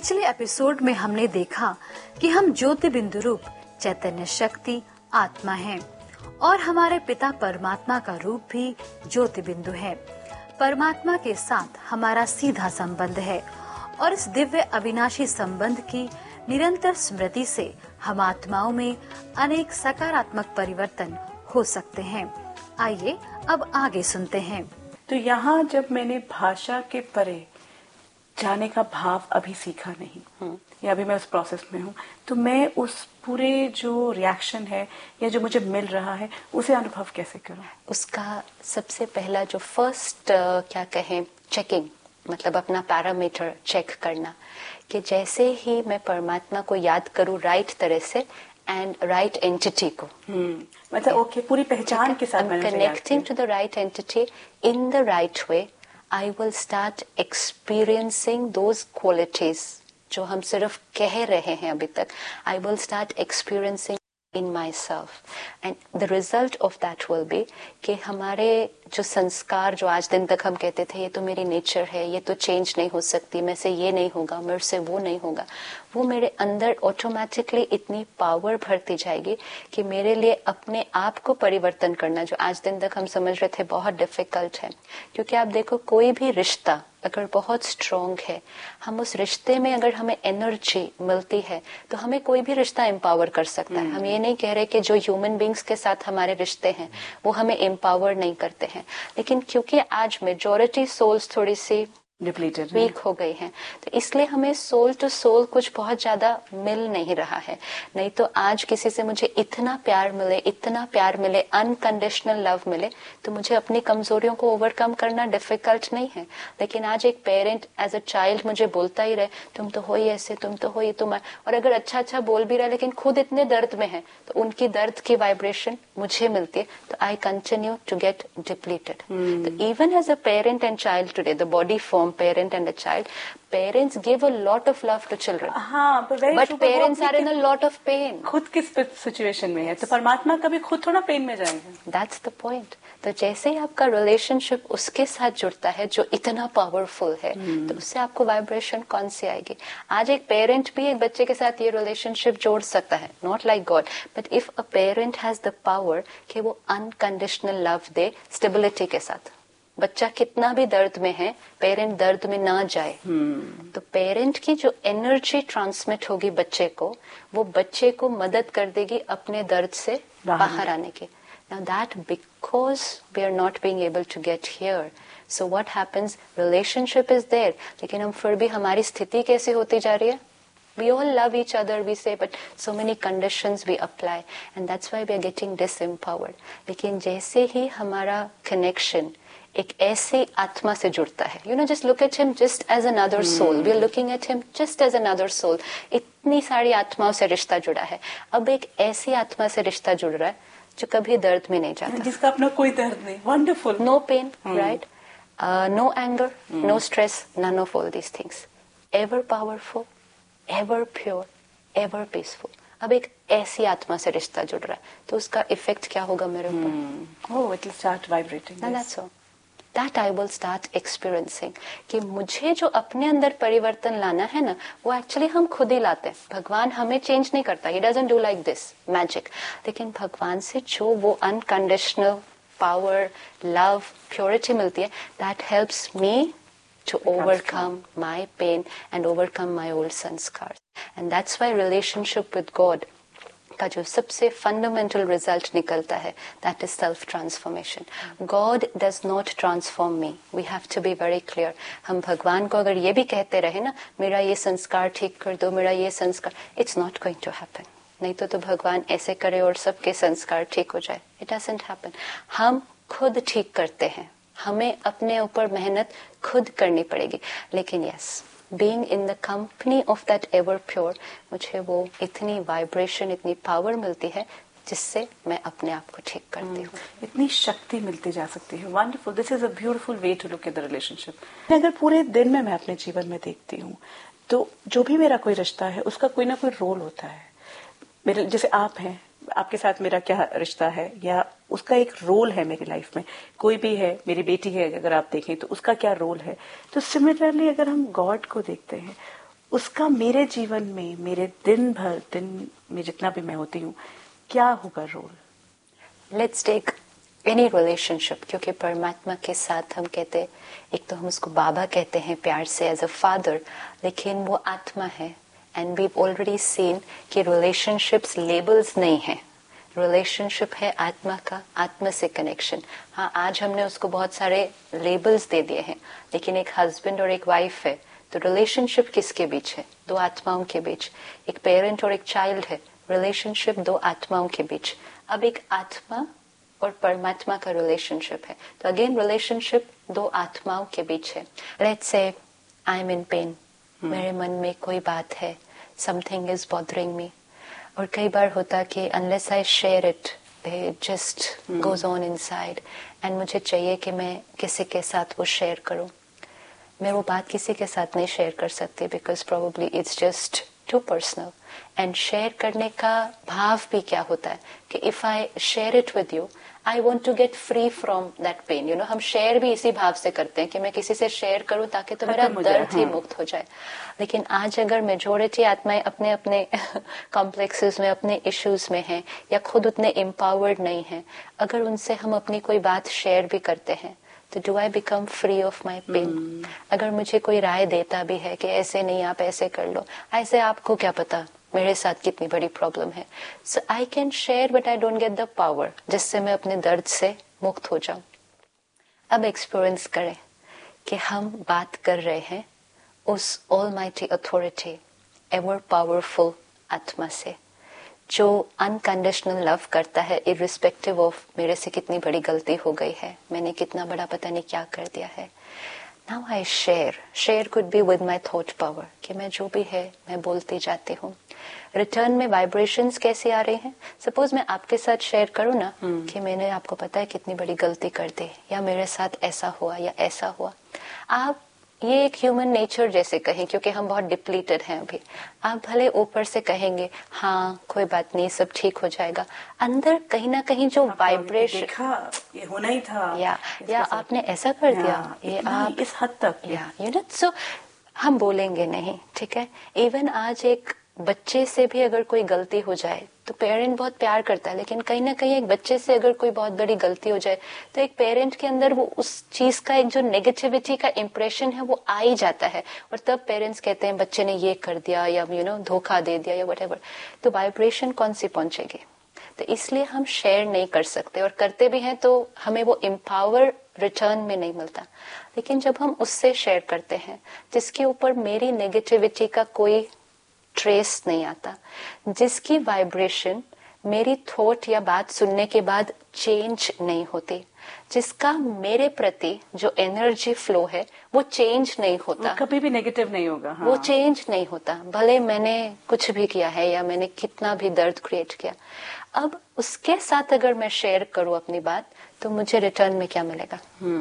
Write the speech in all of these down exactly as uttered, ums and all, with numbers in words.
पिछले एपिसोड में हमने देखा कि हम ज्योति बिंदु रूप चैतन्य शक्ति आत्मा हैं और हमारे पिता परमात्मा का रूप भी ज्योति बिंदु है। परमात्मा के साथ हमारा सीधा संबंध है और इस दिव्य अविनाशी संबंध की निरंतर स्मृति से हम आत्माओं में अनेक सकारात्मक परिवर्तन हो सकते हैं। आइए अब आगे सुनते हैं। तो यहाँ जब मैंने भाषा के परे जाने का भाव अभी सीखा नहीं, या अभी मैं उस प्रोसेस में हूँ, तो मैं उस पूरे जो रिएक्शन है या जो मुझे मिल रहा है उसे अनुभव कैसे करूँ? उसका सबसे पहला जो फर्स्ट uh, क्या कहें चेकिंग, मतलब अपना पैरामीटर चेक करना कि जैसे ही मैं परमात्मा को याद करूँ राइट तरह से एंड राइट एंटिटी को, hmm. मतलब ओके okay, पूरी पहचान के साथ मैंने connecting to the right entity in the right way, I will start experiencing those qualities जो हम सिर्फ कह रहे हैं अभी तक. I will start experiencing in myself and the result of that will be कि हमारे जो संस्कार जो आज दिन तक हम कहते थे ये तो मेरी नेचर है, ये तो चेंज नहीं हो सकती, मेरे से ये नहीं होगा, मेरे से वो नहीं होगा, वो मेरे अंदर ऑटोमेटिकली इतनी पावर भरती जाएगी कि मेरे लिए अपने आप को परिवर्तन करना जो आज दिन तक हम समझ रहे थे बहुत डिफिकल्ट है. क्योंकि आप देखो कोई भी रिश्ता अगर बहुत स्ट्रॉन्ग है, हम उस रिश्ते में अगर हमें एनर्जी मिलती है तो हमें कोई भी रिश्ता एम्पावर कर सकता है. हम ये नहीं कह रहे कि जो ह्यूमन बींग्स के साथ हमारे रिश्ते हैं वो हमें एम्पावर नहीं करते हैं, लेकिन क्योंकि आज मेजॉरिटी सोल्स थोड़ी सी डिप्लीटेड वीक हो गई हैं, तो इसलिए हमें सोल टू सोल कुछ बहुत ज्यादा मिल नहीं रहा है. नहीं तो आज किसी से मुझे इतना प्यार मिले, इतना प्यार मिले, अनकंडीशनल लव मिले, तो मुझे अपनी कमजोरियों को ओवरकम करना डिफिकल्ट नहीं है. लेकिन आज एक पेरेंट एज अ चाइल्ड मुझे बोलता ही रहे तुम तो हो ही ऐसे, तुम तो हो ही तुम, और अगर अच्छा अच्छा बोल भी रहा है लेकिन खुद इतने दर्द में है, तो उनकी दर्द की वाइब्रेशन मुझे मिलती है, तो I continue to get depleted. तो even as a parent and child today, the body form parent and a child, parents give a lot of love to children, हाँ, but, but parents are in a lot of pain. खुद किस situation में है तो परमात्मा कभी खुद थोड़ा पेन में जाएगा. That's the point. तो जैसे ही आपका रिलेशनशिप उसके साथ जुड़ता है जो इतना पावरफुल है, hmm. तो उससे आपको वाइब्रेशन कौन सी आएगी. आज एक पेरेंट भी एक बच्चे के साथ ये रिलेशनशिप जोड़ सकता है, not like God, but if a parent has the power कि वो अनकंडीशनल लव दे स्टेबिलिटी के साथ, बच्चा कितना भी दर्द में है, पेरेंट दर्द में ना जाए. hmm. तो पेरेंट की जो एनर्जी ट्रांसमिट होगी बच्चे को, वो बच्चे को मदद कर देगी अपने दर्द से बाहर आने की. Now that because we are not being able to get here, so what happens? Relationship is there, लेकिन हम फिर भी हमारी स्थिति कैसी होती जा रही है? We all love each other, we say, but so many conditions we apply, and that's why we are getting disempowered. लेकिन जैसे ही हमारा connection एक ऐसी आत्मा से जुड़ता है, you know, just look at him just as another soul. We are looking at him just as another soul. इतनी सारी आत्माओं से रिश्ता जुड़ा है, अब एक ऐसी आत्मा से रिश्ता जुड़ रहा है जो कभी दर्द में नहीं जाता, जिसका अपना कोई दर्द नहीं. Wonderful. No pain, right? Uh, no anger, no stress, none of all these things. Ever powerful, ever pure, ever peaceful. अब एक ऐसी आत्मा से रिश्ता जुड़ रहा है, तो उसका इफेक्ट क्या होगा मेरे ऊपर? Oh, it will start vibrating. And that's all. That I will start experiencing. कि मुझे जो अपने अंदर परिवर्तन लाना है ना, वो एक्चुअली हम खुद ही लाते हैं. भगवान हमें चेंज नहीं करता. He doesn't do like this magic. लेकिन भगवान से जो वो unconditional power, love, purity मिलती है, that helps me to overcome my pain and overcome my old sanskars. And that's why relationship with God का जो सबसे fundamental result निकलता है, that is self transformation. God does not transform me. We have to be very clear. हम भगवान को अगर ये भी कहते रहे ना, मेरा ये संस्कार ठीक कर दो, मेरा ये संस्कार, it's not going to happen. नहीं तो तो भगवान ऐसे करे और सबके संस्कार ठीक हो जाए. It doesn't happen. हम खुद ठीक करते हैं, हमें अपने ऊपर मेहनत खुद करनी पड़ेगी. लेकिन yes, being in the company of that ever pure, मुझे वो इतनी वाइब्रेशन, इतनी पावर मिलती है जिससे मैं अपने आप को ठीक करती हूँ. इतनी शक्ति मिलती जा सकती है. Wonderful. This is a beautiful way to look at the relationship. अगर पूरे दिन में मैं अपने जीवन में देखती हूँ तो जो भी मेरा कोई रिश्ता है उसका कोई ना कोई रोल होता है. मेरे जैसे आप हैं, आपके साथ मेरा क्या रिश्ता है या उसका एक रोल है मेरी लाइफ में. कोई भी है, मेरी बेटी है अगर आप देखें तो उसका क्या रोल है. तो सिमिलरली अगर हम गॉड को देखते हैं, उसका मेरे जीवन में, मेरे दिन भर दिन में जितना भी मैं होती हूँ, क्या होगा role? Let's take any relationship, क्योंकि परमात्मा के साथ हम कहते हैं, एक तो हम उसको बाबा कहते हैं प्यार से एज अ फादर, लेकिन वो आत्मा है। एंड वी ऑलरेडी सीन कि रिलेशनशिप्स लेबल्स नहीं है, रिलेशनशिप है आत्मा का, आत्मा से कनेक्शन। हाँ, आज हमने उसको बहुत सारे लेबल्स दे दिए हैं, लेकिन एक हस्बैंड और एक वाइफ है, तो रिलेशनशिप किसके बीच है? दो आत्माओं के बीच। एक पेरेंट और एक चाइल्ड है, रिलेशनशिप दो आत्माओं के बीच। अब एक आत्मा और परमात्मा का रिलेशनशिप है, तो अगेन रिलेशनशिप दो आत्माओं के बीच है। Let's say I am in pen, मेरे मन में कोई बात है, समथिंग इज बॉदरिंग मी, और कई बार होता कि unless I share it it just goes on inside, and मुझे चाहिए कि मैं किसी के साथ वो शेयर करूं। मैं वो बात किसी के साथ नहीं शेयर कर सकती because probably it's just to personal. And share करने का भाव भी क्या होता है कि if I share it with you, I want to get free from that pain. You know, हम शेयर भी इसी भाव से करते हैं कि मैं किसी से शेयर करूं ताकि तो मेरा दर्द ही मुक्त हो जाए। लेकिन आज अगर मेजोरिटी आत्माएं अपने अपने कॉम्प्लेक्सेस में, अपने इश्यूज में हैं, या खुद उतने एम्पावर्ड नहीं हैं, अगर उनसे हम अपनी कोई बात शेयर भी करते हैं, तो do I become free of my pen? अगर मुझे कोई राय देता भी है कि ऐसे नहीं, आप ऐसे कर लो, ऐसे आपको क्या पता मेरे साथ कितनी बड़ी प्रॉब्लम है। सो I can share but I don't get the power जिससे मैं अपने दर्द से मुक्त हो जाऊं। अब एक्सपीरियंस करें कि हम बात कर रहे हैं उस ऑलमाइटी अथॉरिटी, एवर पावरफुल आत्मा से, जो अनकंडीशनल लव करता है इररिस्पेक्टिव ऑफ मेरे से कितनी बड़ी गलती हो गई है, मैंने कितना बड़ा पता नहीं क्या कर दिया है। Now I share, share could be with my thought power, कि मैं जो भी है मैं बोलती जाती हूँ। रिटर्न में वाइब्रेशंस कैसे आ रहे हैं? सपोज मैं आपके साथ शेयर करूँ ना कि मैंने, आपको पता है कितनी बड़ी गलती कर दी, या मेरे साथ ऐसा हुआ या ऐसा हुआ। आप ये एक ह्यूमन नेचर जैसे कहें, क्योंकि हम बहुत डिप्लीटेड हैं अभी। आप भले ऊपर से कहेंगे हाँ कोई बात नहीं, सब ठीक हो जाएगा, अंदर कहीं ना कहीं जो वाइब्रेशन, देखा ये होना ही था, या या आपने ऐसा कर दिया, ये आप इस हद तक, या यू नो, सो हम बोलेंगे नहीं, ठीक है। इवन आज एक बच्चे से भी अगर कोई गलती हो जाए तो पेरेंट बहुत प्यार करता है, लेकिन कहीं ना कहीं एक बच्चे से अगर कोई बहुत बड़ी गलती हो जाए तो एक पेरेंट के अंदर वो उस चीज का एक जो नेगेटिविटी का इम्प्रेशन है वो आ ही जाता है, और तब पेरेंट्स कहते हैं बच्चे ने ये कर दिया, या यू नो धोखा दे दिया, या व्हाटएवर। तो वाइब्रेशन कौन सी पहुंचेगी? तो इसलिए हम शेयर नहीं कर सकते, और करते भी हैं तो हमें वो एम्पावर रिटर्न में नहीं मिलता। लेकिन जब हम उससे शेयर करते हैं जिसके ऊपर मेरी नेगेटिविटी का कोई ट्रेस नहीं आता, जिसकी वाइब्रेशन मेरी थॉट या बात सुनने के बाद चेंज नहीं होती, जिसका मेरे प्रति जो एनर्जी फ्लो है वो चेंज नहीं होता, कभी भी नेगेटिव नहीं होगा। हाँ। वो चेंज नहीं होता, भले मैंने कुछ भी किया है या मैंने कितना भी दर्द क्रिएट किया। अब उसके साथ अगर मैं शेयर करूं अपनी बात, तो मुझे रिटर्न में क्या मिलेगा?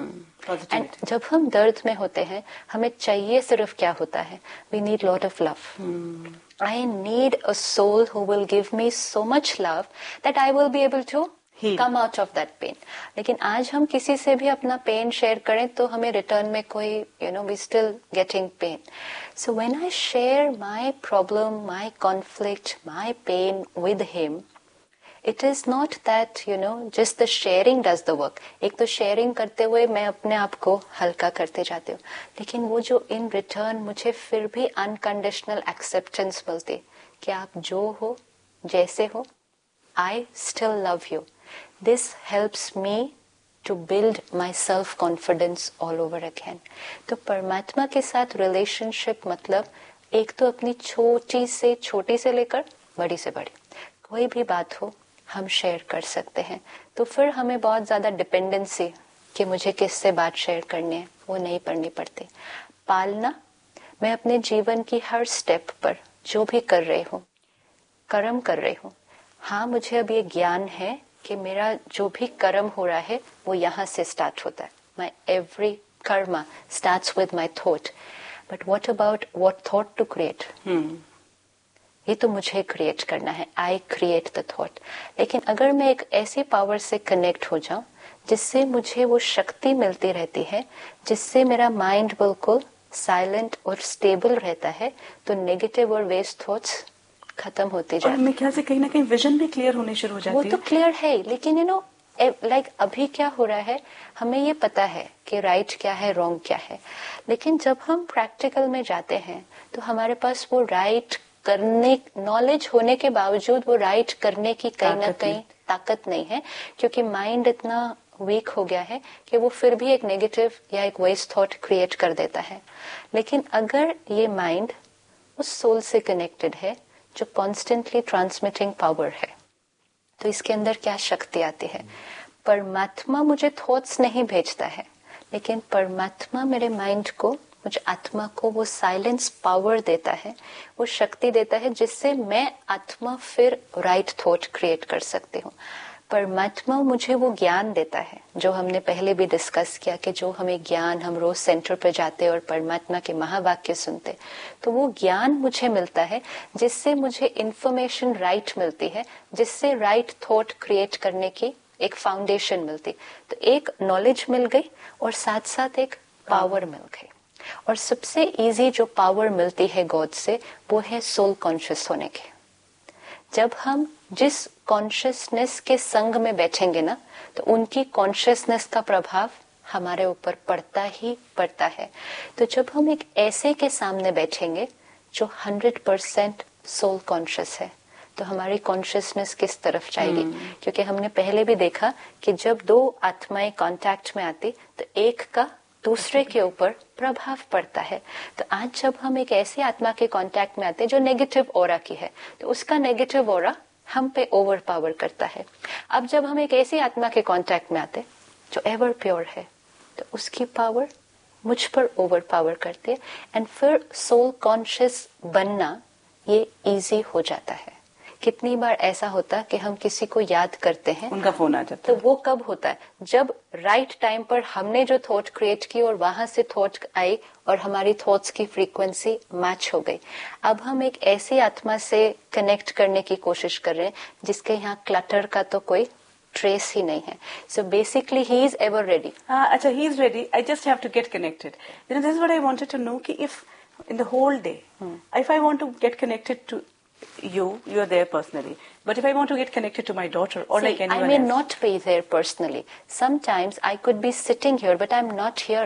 एंड जब हम दर्द में होते हैं, हमें चाहिए सिर्फ क्या होता है? We need lot of love. I need a soul who will give me so much love that I will be able to come out of that pain. लेकिन आज हम किसी से भी अपना पेन शेयर करें तो हमें रिटर्न में कोई, you know, we still getting pen. So when I share my problem, my conflict, my pain with him, it is not that, you know, just the sharing does the work. एक तो sharing करते हुए मैं अपने आप को हल्का करते जाती हूँ, लेकिन वो जो इन रिटर्न मुझे फिर भी अनकंडीशनल एक्सेप्टेंस मिलती कि आप जो हो, जैसे हो, I still love you. This helps me to build my self confidence all over again. तो परमात्मा के साथ रिलेशनशिप मतलब एक तो अपनी छोटी से छोटी से लेकर बड़ी से बड़ी कोई भी बात हो हम शेयर कर सकते हैं। तो फिर हमें बहुत ज्यादा डिपेंडेंसी कि मुझे किससे बात शेयर करनी है वो नहीं पड़नी पड़ती। पालना, मैं अपने जीवन की हर स्टेप पर जो भी कर रही हूँ, कर्म कर रही हूँ, हाँ मुझे अब ये ज्ञान है कि मेरा जो भी कर्म हो रहा है वो यहाँ से स्टार्ट होता है। माई every Karma starts with my thought, but what about what thought to create? ये तो मुझे क्रिएट करना है, आई क्रिएट द थॉट। लेकिन अगर मैं एक ऐसी पावर से कनेक्ट हो जाऊं जिससे मुझे वो शक्ति मिलती रहती है, जिससे मेरा माइंड बिल्कुल साइलेंट और स्टेबल रहता है तो नेगेटिव और वेस्ट थॉट्स खत्म होते जाते हैं। और मेरे ख्याल से कहीं ना कहीं विजन भी क्लियर होने शुरू हो जाती है। वो तो क्लियर है, लेकिन यू नो लाइक अभी क्या हो रहा है, हमें ये पता है कि राइट क्या है, रॉन्ग क्या है, लेकिन जब हम प्रैक्टिकल में जाते हैं तो हमारे पास वो राइट करने, नॉलेज होने के बावजूद वो राइट करने की कहीं ना कहीं ताकत नहीं है, क्योंकि माइंड इतना वीक हो गया है कि वो फिर भी एक नेगेटिव या एक वेस्ट थॉट क्रिएट कर देता है। लेकिन अगर ये माइंड उस सोल से कनेक्टेड है जो कॉन्स्टेंटली ट्रांसमिटिंग पावर है, तो इसके अंदर क्या शक्ति आती है। परमात्मा मुझे थॉट्स नहीं भेजता है, लेकिन परमात्मा मेरे माइंड को, मुझे आत्मा को वो साइलेंस पावर देता है, वो शक्ति देता है, जिससे मैं आत्मा फिर राइट थॉट क्रिएट कर सकती हूँ। परमात्मा मुझे वो ज्ञान देता है जो हमने पहले भी डिस्कस किया कि जो हमें ज्ञान, हम रोज सेंटर पे जाते और परमात्मा के महावाक्य सुनते, तो वो ज्ञान मुझे मिलता है जिससे मुझे इंफॉर्मेशन राइट मिलती है, जिससे राइट थॉट क्रिएट करने की एक फाउंडेशन मिलती। तो एक नॉलेज मिल गई और साथ साथ एक पावर मिल गई। और सबसे इजी जो पावर मिलती है गॉड से, वो है सोल कॉन्शियस होने के। जब हम जिस कॉन्शियसनेस के संग में बैठेंगे ना, तो उनकी कॉन्शियसनेस का प्रभाव हमारे ऊपर पड़ता ही पड़ता है। तो जब हम एक ऐसे के सामने बैठेंगे जो हंड्रेड परसेंट सोल कॉन्शियस है, तो हमारी कॉन्शियसनेस किस तरफ जाएगी। hmm. क्योंकि हमने पहले भी देखा कि जब दो आत्माएं कांटेक्ट में आती तो एक का दूसरे के ऊपर प्रभाव पड़ता है। तो आज जब हम एक ऐसी आत्मा के कांटेक्ट में आते हैं जो नेगेटिव ऑरा की है, तो उसका नेगेटिव ऑरा हम पे ओवर पावर करता है। अब जब हम एक ऐसी आत्मा के कांटेक्ट में आते जो एवर प्योर है, तो उसकी पावर मुझ पर ओवर पावर करती है, एंड फिर सोल कॉन्शियस बनना ये इजी हो जाता है। कितनी बार ऐसा होता कि हम किसी को याद करते हैं, उनका फोन आ जाता तो है। वो कब होता है, जब राइट टाइम पर हमने जो थॉट क्रिएट की और वहां से थॉट आई और हमारी थॉट्स की फ्रीक्वेंसी मैच हो गई। अब हम एक ऐसी आत्मा से कनेक्ट करने की कोशिश कर रहे हैं जिसके यहाँ क्लटर का तो कोई ट्रेस ही नहीं है। So basically he is ever ready. अच्छा, he is ready, I just have to get connected. You know, this is what I wanted to know कि if in the whole day, hmm. if I want to get connected to you, you're there personally. But if I want to get connected to my daughter or See, like anyone I may else, not be there personally. Sometimes I could be sitting here, but I'm not here.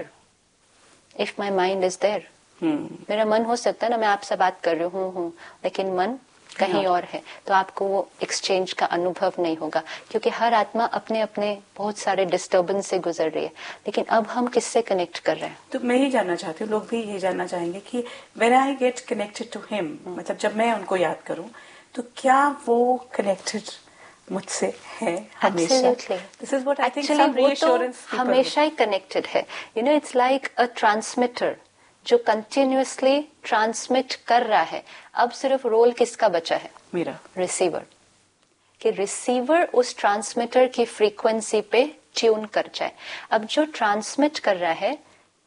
If my mind is there. Hmm. मेरा मन हो सकता है ना, मैं आपसे बात कर रही हूँ हूँ, लेकिन मन कहीं और है, तो आपको वो एक्सचेंज का अनुभव नहीं होगा, क्योंकि हर आत्मा अपने अपने बहुत सारे डिस्टर्बेंस से गुजर रही है। लेकिन अब हम किससे कनेक्ट कर रहे हैं? तो मैं ही जानना चाहती हूँ, लोग भी ये जानना चाहेंगे कि when I get connected to him, मतलब जब मैं उनको याद करूँ, तो क्या वो कनेक्टेड मुझसे है हमेशा? This is what I think some reassurance हमेशा ही कनेक्टेड है। You know, it's like a transmitter जो कंटिन्यूअसली ट्रांसमिट कर रहा है। अब सिर्फ रोल किसका बचा है? मेरा, रिसीवर। कि रिसीवर उस ट्रांसमीटर की फ्रीक्वेंसी पे ट्यून कर जाए। अब जो ट्रांसमिट कर रहा है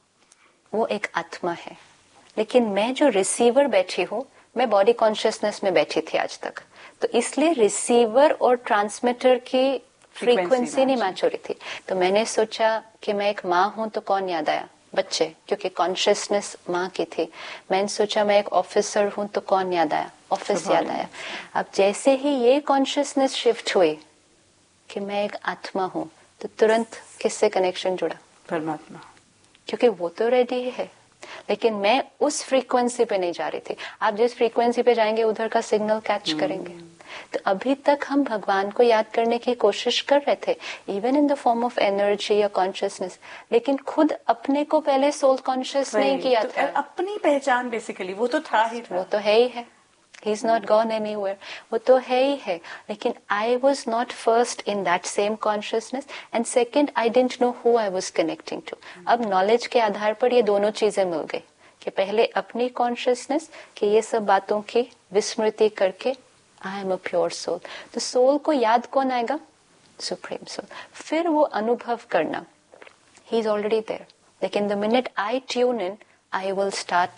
वो एक आत्मा है, लेकिन मैं जो रिसीवर बैठी हूँ, मैं बॉडी कॉन्शियसनेस में बैठी थी आज तक, तो इसलिए रिसीवर और ट्रांसमीटर की फ्रीक्वेंसी नहीं मैच हो रही थी। तो मैंने सोचा कि मैं एक माँ हूं, तो कौन याद आया? बच्चे, क्योंकि कॉन्शियसनेस माँ की थी। मैंने सोचा मैं एक ऑफिसर हूं, तो कौन याद आया? ऑफिस याद आया। अब जैसे ही ये कॉन्शियसनेस शिफ्ट हुई कि मैं एक आत्मा हूं, तो तुरंत किससे कनेक्शन जुड़ा? परमात्मा। क्योंकि वो तो रेडी है, लेकिन मैं उस फ्रीक्वेंसी पे नहीं जा रही थी। आप जिस फ्रीक्वेंसी पे जाएंगे उधर का सिग्नल कैच करेंगे। तो अभी तक हम भगवान को याद करने की कोशिश कर रहे थे, even in the form of energy या कॉन्शियसनेस, लेकिन खुद अपने को पहले सोल कॉन्शियस नहीं किया तो था। अपनी पहचान बेसिकली वो तो था ही था। वो तो है ही है। He is not gone anywhere. वो तो है ही है, लेकिन I was not first in that same consciousness, and second I didn't know who I was connecting to. अब नॉलेज के आधार पर ये दोनों चीजें मिल गई कि पहले अपनी कॉन्शियसनेस कि ये सब बातों की विस्मृति करके I am a pure soul. तो सोल को याद कौन आएगा? Supreme soul. फिर वो अनुभव करना, ही इज ऑलरेडी देयर, लेकिन the minute I tune in, I will start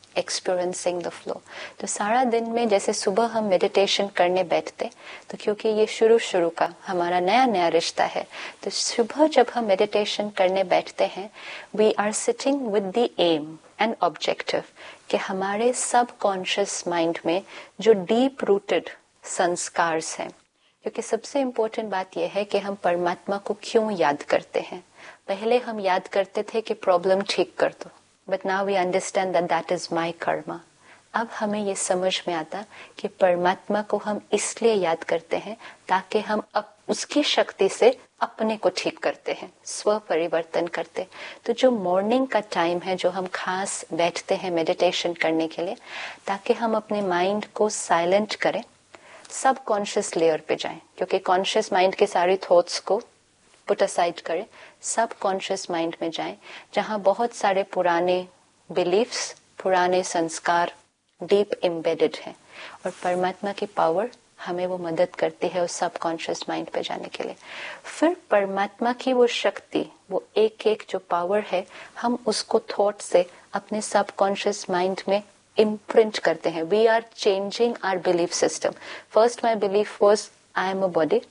experiencing the flow. तो सारा दिन में जैसे सुबह हम मेडिटेशन करने बैठते, तो क्योंकि ये शुरू शुरू का हमारा नया नया रिश्ता है, तो सुबह जब हम मेडिटेशन करने बैठते हैं, we are sitting with the M and objective कि हमारे सब कॉन्शियस माइंड में जो डीप रूटेड संस्कार हैं, क्योंकि सबसे इम्पोर्टेंट बात यह है कि हम परमात्मा को क्यों याद करते हैं। पहले हम याद करते थे कि प्रॉब्लम ठीक कर दो, but now we understand that that is my Karma. अब हमें ये समझ में आता कि परमात्मा को हम इसलिए याद करते हैं ताकि हम अब उसकी शक्ति से अपने को ठीक करते हैं, स्व परिवर्तन करते। तो जो मॉर्निंग का टाइम है, जो हम खास बैठते हैं मेडिटेशन करने के लिए, ताकि हम अपने माइंड को साइलेंट करें, सब कॉन्शियस लेयर पे जाएं, क्योंकि कॉन्शियस माइंड के सारी थॉट्स को पुट असाइड करें, सब कॉन्शियस माइंड में जाएं, जहां बहुत सारे पुराने बिलीफ्स, पुराने संस्कार डीप एम्बेडेड हैं, और परमात्मा की पावर हमें वो मदद करती है उस सब कॉन्शियस माइंड पे जाने के लिए। फिर परमात्मा की वो शक्ति, वो एक एक जो पावर है, हम उसको थॉट से अपने सब कॉन्शियस माइंड में इम्प्रिंट करते हैं। We are changing our belief system. First my belief was I am a body,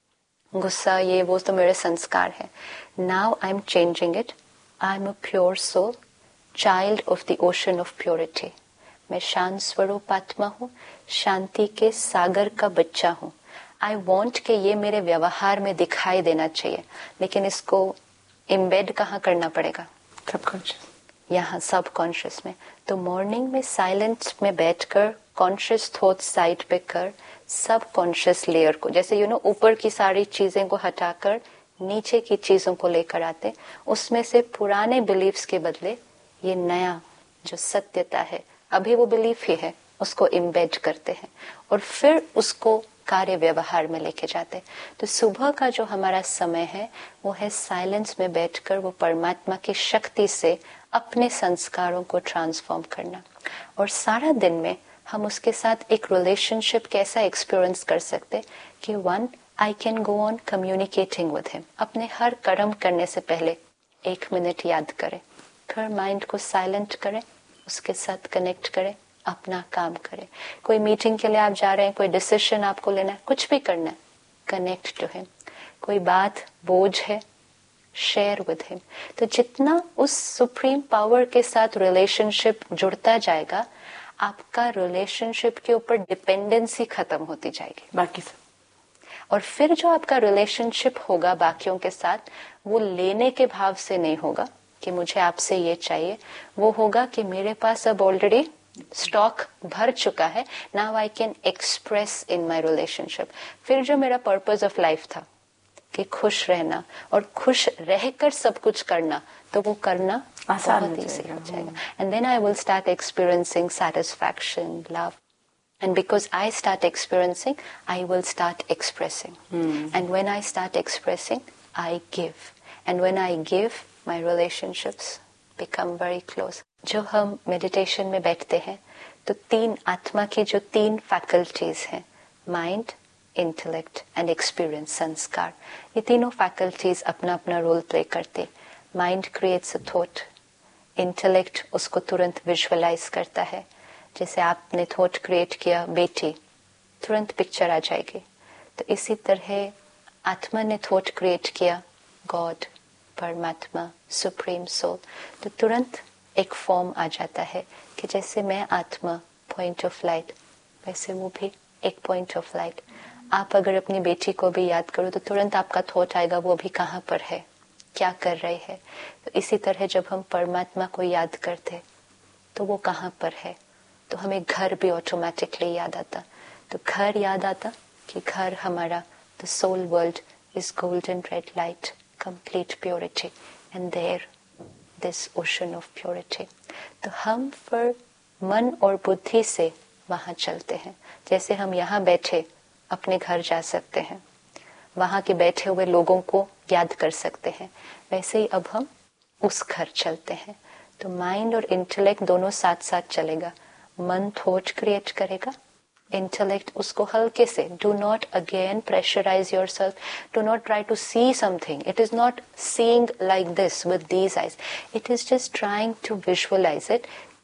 गुस्सा ये वो तो मेरे संस्कार है। Now I am changing it, I am a pure soul, child of the ocean of purity. मैं शांत स्वरूप आत्मा हूँ, शांति के सागर का बच्चा हूँ। आई वॉन्ट कि ये मेरे व्यवहार में दिखाई देना चाहिए, लेकिन इसको इम्बेड कहाँ करना पड़ेगा? सबकॉन्शियस, यहाँ सब कॉन्शियस में। तो मॉर्निंग में साइलेंस में बैठकर कॉन्शियस थॉट साइड पे कर, सब कॉन्शियस लेयर को, जैसे यू नो ऊपर की सारी चीजें को हटाकर नीचे की चीजों को लेकर आते, उसमें से पुराने बिलीफ्स के बदले ये नया जो सत्यता है, अभी वो बिलीफ ही है, उसको इम्बेड करते हैं और फिर उसको कार्य व्यवहार में लेके जाते। तो सुबह का जो हमारा समय है वो है साइलेंस में बैठकर वो परमात्मा की शक्ति से अपने संस्कारों को ट्रांसफॉर्म करना। और सारा दिन में हम उसके साथ एक रिलेशनशिप कैसा एक्सपीरियंस कर सकते कि one, I can go on communicating with him. अपने हर कर्म करने से पहले एक मिनट याद करें, फिर माइंड को साइलेंट करें, उसके साथ कनेक्ट करें, अपना काम करें। कोई मीटिंग के लिए आप जा रहे हैं, कोई डिसीजन आपको लेना है, कुछ भी करना है, कनेक्ट टू हिम। कोई बात बोझ है, शेयर विद हिम। तो जितना उस सुप्रीम पावर के साथ रिलेशनशिप जुड़ता जाएगा, आपका रिलेशनशिप के ऊपर डिपेंडेंसी खत्म होती जाएगी, बाकी सब। और फिर जो आपका रिलेशनशिप होगा बाकियों के साथ, वो लेने के भाव से नहीं होगा कि मुझे आपसे ये चाहिए, वो होगा कि मेरे पास अब ऑलरेडी स्टॉक भर चुका है, now I can express in my relationship. फिर जो मेरा पर्पस ऑफ लाइफ था कि खुश रहना और खुश रहकर सब कुछ करना, तो वो करना बहुत ईजी हो जाएगा। And then I will start experiencing satisfaction, love, and because I start experiencing, I will start expressing. Hmm. And when I start expressing, I give. And when I give, my relationships become very close. जो हम meditation में बैठते हैं, तो तीन आत्मा की जो तीन फैकल्टीज हैं, माइंड, इंटेलेक्ट एंड एक्सपीरियंस, संस्कार, ये तीनों फैकल्टीज अपना अपना रोल प्ले करते। Mind creates a thought, intellect उसको तुरंत विजुअलाइज करता है। जैसे आपने थॉट क्रिएट किया बेटी, तुरंत पिक्चर आ जाएगी। तो इसी तरह आत्मा ने थॉट क्रिएट किया गॉड, परमात्मा, सुप्रीम सोल, तो तुरंत एक फॉर्म आ जाता है कि जैसे मैं आत्मा पॉइंट ऑफ लाइट, वैसे वो भी एक पॉइंट ऑफ लाइट। आप अगर अपनी बेटी को भी याद करो तो तुरंत आपका थॉट आएगा वो अभी कहाँ पर है, क्या कर रही है। तो इसी तरह जब हम परमात्मा को याद करते तो वो कहाँ पर है, तो हमें घर भी ऑटोमेटिकली याद आता। तो घर याद आता कि घर हमारा, the soul world is golden red light, complete purity, and there this ocean of purity. तो हम फिर मन और बुद्धि से वहां चलते हैं। जैसे हम यहाँ बैठे अपने घर जा सकते हैं, वहां के बैठे हुए लोगों को याद कर सकते हैं, वैसे ही अब हम उस घर चलते हैं। तो माइंड और इंटेलेक्ट दोनों साथ साथ चलेगा। मन थॉट क्रिएट करेगा, इंटेलेक्ट उसको हल्के से, do not again pressurise yourself, do not try to see something, it is not seeing like this with these eyes, it is just trying to visualise it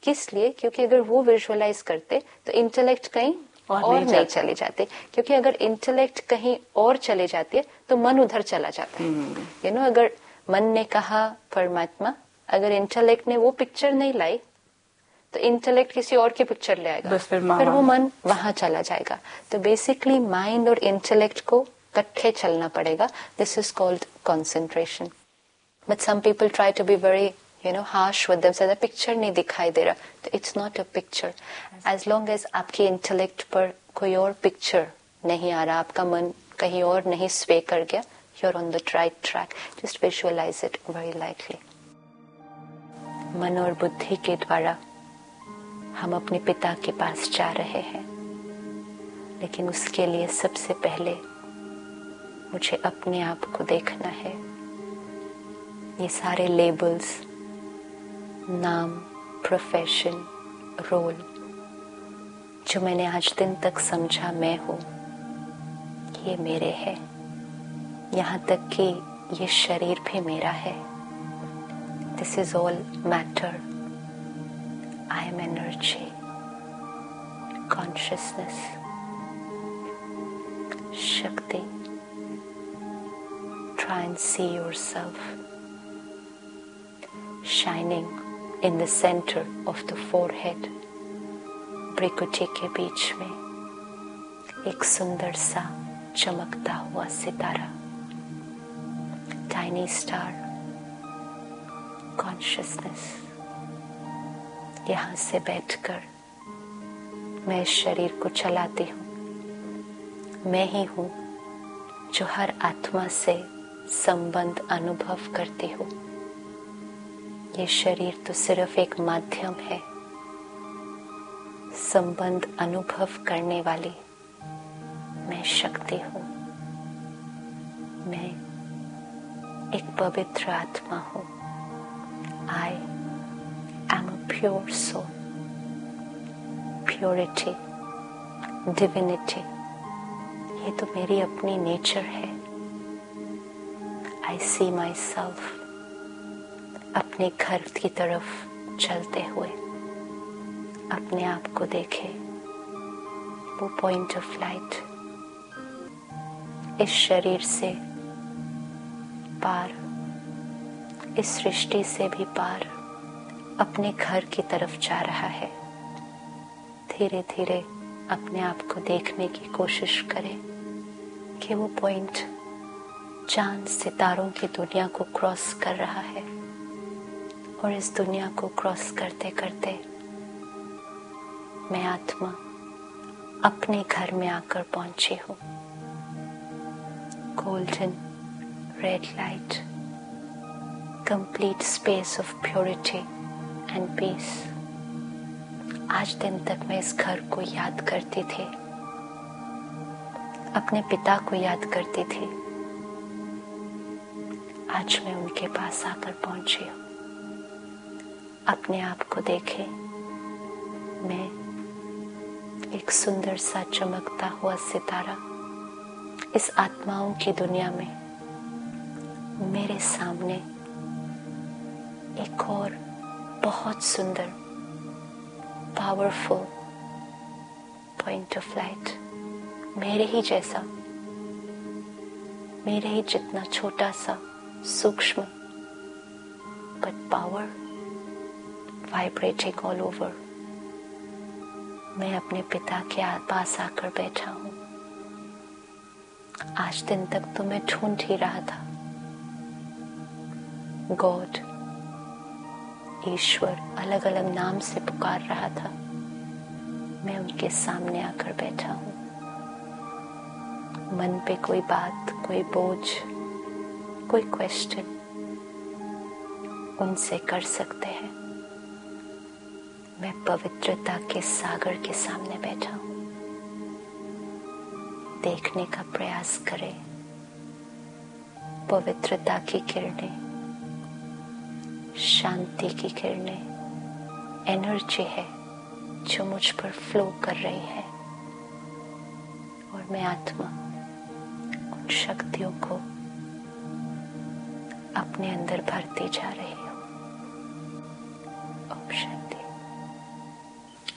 किस लिए? क्योंकि अगर वो विजुअलाइज करते तो इंटेलेक्ट कहीं और, और नहीं, नहीं चले जाते, क्योंकि अगर इंटेलेक्ट कहीं और चले जाती है तो मन उधर चला जाता है। यू नो, अगर मन ने कहा परमात्मा, अगर इंटेलेक्ट ने वो पिक्चर नहीं लाई तो इंटेलेक्ट किसी और की पिक्चर ले आएगा, बस फिर, फिर वो मन वहां चला जाएगा। तो बेसिकली माइंड और इंटेलेक्ट को इकट्ठे चलना पड़ेगा। This is called concentration. But some people try to be very you know harsh with themselves, picture नहीं दिखाई दे रहा, तो it's not a picture. As long as आपके इंटेलेक्ट पर कोई और पिक्चर नहीं आ रहा, आपका मन कहीं और नहीं स्वे कर गया, you are on the right track. Just visualise it very lightly. मन और बुद्धि के द्वारा हम अपने पिता के पास जा रहे हैं, लेकिन उसके लिए सबसे पहले मुझे अपने आप को देखना है। ये सारे लेबल्स, नाम, प्रोफेशन, रोल जो मैंने आज दिन तक समझा मैं हूं, ये मेरे है। यहाँ तक कि ये शरीर भी मेरा है। This is all matter. I am energy, consciousness, Shakti. Try and see yourself shining in the center of the forehead. भ्रिकुटी के बीच में एक सुंदर सा चमकता हुआ सितारा, tiny star, consciousness. यहाँ से बैठकर मैं इस शरीर को चलाती हूँ। मैं ही हूँ जो हर आत्मा से संबंध अनुभव करती हूँ। ये शरीर तो सिर्फ एक माध्यम है। संबंध अनुभव करने वाली मैं शक्ति हूँ। मैं एक पवित्र आत्मा हूँ। I am a pure soul. Purity, divinity, ये तो मेरी अपनी नेचर है। I see myself अपने घर की तरफ चलते हुए। अपने आप को देखे, वो पॉइंट ऑफ लाइट इस शरीर से पार, इस सृष्टि से भी पार अपने घर की तरफ जा रहा है। धीरे धीरे अपने आप को देखने की कोशिश करें कि वो पॉइंट चांद सितारों की दुनिया को क्रॉस कर रहा है, और इस दुनिया को क्रॉस करते करते मैं आत्मा अपने घर में आकर पहुंची हूँ। Golden red light, complete space of purity and piece. आज दिन तक मैं इस घर को याद करती थी, अपने पिता को याद करती थी। आज मैं उनके पास आकर पहुंची हूँ। अपने आप को देखे, मैं एक सुंदर सा चमकता हुआ सितारा इस आत्माओं की दुनिया में। मेरे सामने एक और बहुत सुंदर पावरफुल पॉइंट ऑफ लाइट, मेरे ही जैसा, मेरे ही जितना छोटा सा, सूक्ष्म, but power vibrating all over. मैं अपने पिता के पास आकर बैठा हूं। आज दिन तक तो मैं ढूंढ ही रहा था। गॉड, ईश्वर, अलग अलग नाम से पुकार रहा था। मैं उनके सामने आकर बैठा हूं। मन पे कोई बात, कोई बोझ, कोई क्वेश्चन उनसे कर सकते हैं। मैं पवित्रता के सागर के सामने बैठा हूं। देखने का प्रयास करें। पवित्रता की किरणें, शांति की किरणें, एनर्जी है जो मुझ पर फ्लो कर रही है, और मैं आत्मा उन शक्तियों को अपने अंदर भरती जा रही हूँ। ओम शांति।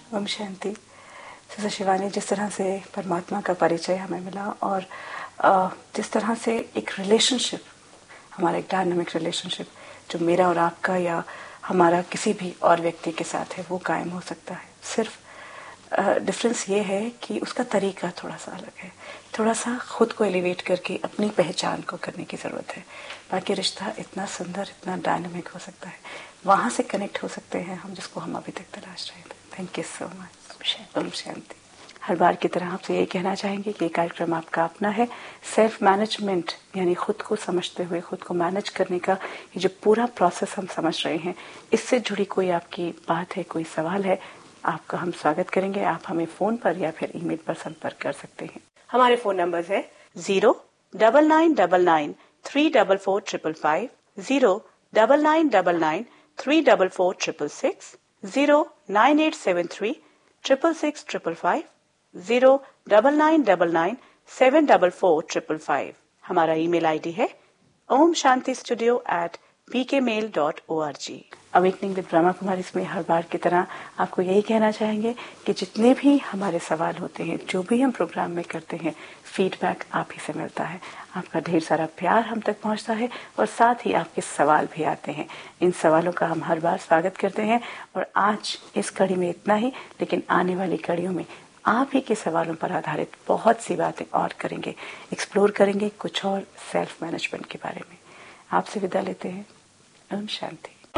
ओम शांति। सिस्टर शिवानी, जिस तरह से परमात्मा का परिचय हमें मिला और जिस तरह से एक रिलेशनशिप, हमारा एक डायनामिक रिलेशनशिप जो मेरा और आपका या हमारा किसी भी और व्यक्ति के साथ है वो कायम हो सकता है। सिर्फ डिफरेंस ये है कि उसका तरीका थोड़ा सा अलग है, थोड़ा सा खुद को एलिवेट करके अपनी पहचान को करने की ज़रूरत है। बाकी रिश्ता इतना सुंदर, इतना डायनामिक हो सकता है, वहाँ से कनेक्ट हो सकते हैं हम जिसको हम अभी तक तलाश रहे थे। Thank you so much. Om Shanti. हर बार की तरह आपसे यही कहना चाहेंगे कि ये कार्यक्रम आपका अपना है। सेल्फ मैनेजमेंट यानी खुद को समझते हुए खुद को मैनेज करने का ये जो पूरा प्रोसेस हम समझ रहे हैं, इससे जुड़ी कोई आपकी बात है, कोई सवाल है, आपका हम स्वागत करेंगे। आप हमें फोन पर या फिर ईमेल पर संपर्क कर सकते हैं। हमारे फोन नंबर है zero double nine double nine three double four triple five, zero double nine double nine three double four triple six, zero nine eight seven three triple six triple five, zero double nine double nine seven double four triple five. हमारा email ID है Om Shanti studio eight P के mail dot O R G. Awakening with Brahma Kumari इसमें हर बार की तरह आपको यही कहना चाहेंगे कि जितने भी हमारे सवाल होते हैं, जो भी हम प्रोग्राम में करते हैं, फीडबैक आप ही से मिलता है। आपका ढेर सारा प्यार हम तक पहुंचता है और साथ ही आपके सवाल भी आते हैं। इन सवालों का हम हर बार स्वागत करते हैं और आज इस कड़ी में इतना ही, लेकिन आने वाली कड़ियों में आप ही के सवालों पर आधारित बहुत सी बातें और करेंगे, एक्सप्लोर करेंगे कुछ और सेल्फ मैनेजमेंट के बारे में। आपसे विदा लेते हैं। ओम शांति।